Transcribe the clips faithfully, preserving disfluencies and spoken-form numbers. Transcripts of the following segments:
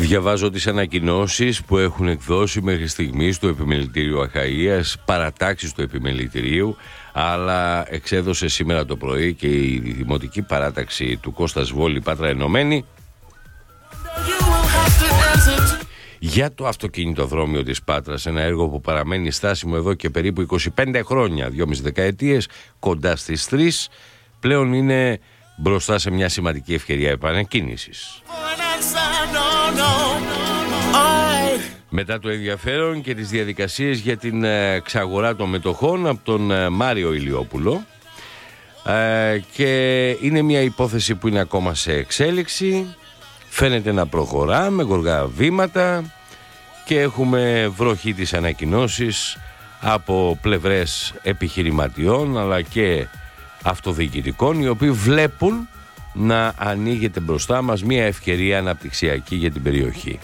Διαβάζω τις ανακοινώσεις που έχουν εκδώσει μέχρι στιγμής το Επιμελητήριο Αχαΐας, παρατάξεις του Επιμελητηρίου, αλλά εξέδωσε σήμερα το πρωί και η Δημοτική Παράταξη του Κώστας Βόλη Πάτρα Ενωμένη για το αυτοκινητοδρόμιο της Πάτρας, ένα έργο που παραμένει στάσιμο εδώ και περίπου είκοσι πέντε χρόνια, δυόμιση δεκαετίες, κοντά στις τρεις, πλέον είναι μπροστά σε μια σημαντική ευκαιρία επανεκκίνησης. Μετά το ενδιαφέρον και τις διαδικασίες για την εξαγορά των μετοχών από τον Μάριο Ηλιόπουλο, και είναι μια υπόθεση που είναι ακόμα σε εξέλιξη, φαίνεται να προχωρά με γοργά βήματα και έχουμε βροχή τις ανακοινώσεις από πλευρές επιχειρηματιών αλλά και αυτοδιοικητικών, οι οποίοι βλέπουν να ανοίγεται μπροστά μας μια ευκαιρία αναπτυξιακή για την περιοχή.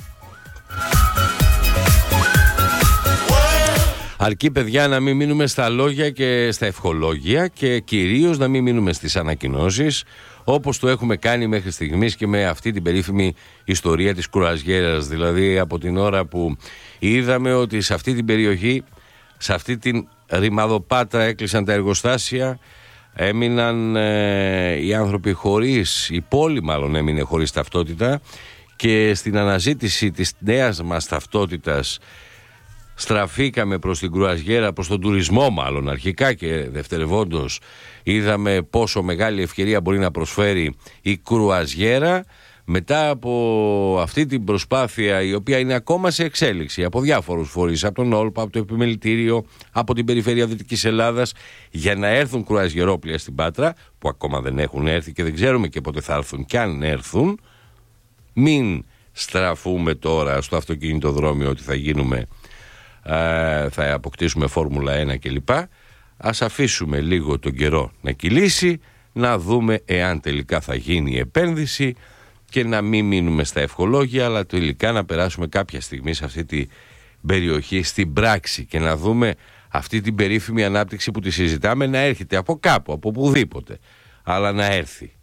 Αρκεί, παιδιά, να μην μείνουμε στα λόγια και στα ευχολόγια και κυρίως να μην μείνουμε στις ανακοινώσεις, όπως το έχουμε κάνει μέχρι στιγμής και με αυτή την περίφημη ιστορία της κρουαζιέρας. Δηλαδή από την ώρα που είδαμε ότι σε αυτή την περιοχή, σε αυτή την Ρημαδοπάτρα έκλεισαν τα εργοστάσια, έμειναν ε, οι άνθρωποι χωρίς, η πόλη μάλλον έμεινε χωρίς ταυτότητα, και στην αναζήτηση της νέας μας ταυτότητας στραφήκαμε προς την κρουαζιέρα, προς τον τουρισμό μάλλον αρχικά, και δευτερευόντως είδαμε πόσο μεγάλη ευκαιρία μπορεί να προσφέρει η κρουαζιέρα. Μετά από αυτή την προσπάθεια, η οποία είναι ακόμα σε εξέλιξη από διάφορους φορείς, από τον Όλπα, από το Επιμελητήριο, από την Περιφέρεια Δυτικής Ελλάδας, για να έρθουν κρουαζιερόπλια στην Πάτρα, που ακόμα δεν έχουν έρθει και δεν ξέρουμε και πότε θα έρθουν, και αν έρθουν, μην στραφούμε τώρα στο αυτοκινητοδρόμιο ότι θα γίνουμε, ε, θα αποκτήσουμε Φόρμουλα ένα κλπ. Ας αφήσουμε λίγο τον καιρό να κυλήσει, να δούμε εάν τελικά θα γίνει η επένδυση, και να μην μείνουμε στα ευχολόγια, αλλά τελικά να περάσουμε κάποια στιγμή σε αυτή την περιοχή στην πράξη και να δούμε αυτή την περίφημη ανάπτυξη που τη συζητάμε να έρχεται από κάπου, από οπουδήποτε, αλλά να έρθει.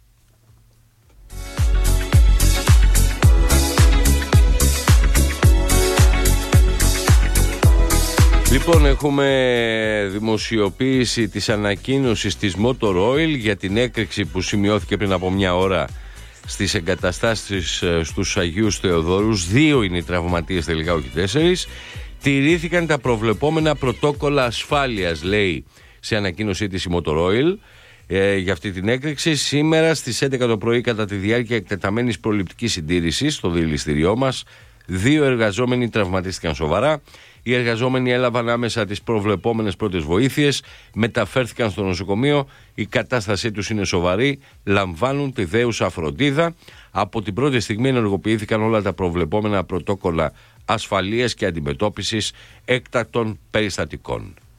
Λοιπόν, έχουμε δημοσιοποίηση της ανακοίνωσης της Motor Oil για την έκρηξη που σημειώθηκε πριν από μια ώρα στις εγκαταστάσεις στους Αγίους Θεοδόρους. Δύο είναι οι τραυματίες τελικά, όχι τέσσερις. Τηρήθηκαν τα προβλεπόμενα πρωτόκολλα ασφάλειας, λέει σε ανακοίνωσή της η Motor Oil, ε, για αυτή την έκρηξη. Σήμερα στις έντεκα το πρωί, κατά τη διάρκεια εκτεταμένης προληπτικής συντήρησης στο δηληστηριό μας, δύο εργαζόμενοι τραυματίστηκαν σοβαρά. Οι εργαζόμενοι έλαβαν άμεσα τις προβλεπόμενες πρώτες βοήθειες, μεταφέρθηκαν στο νοσοκομείο, η κατάστασή τους είναι σοβαρή, λαμβάνουν τη δέουσα φροντίδα. Από την πρώτη στιγμή ενεργοποιήθηκαν όλα τα προβλεπόμενα πρωτόκολλα ασφαλείας και αντιμετώπισης έκτακτων περιστατικών.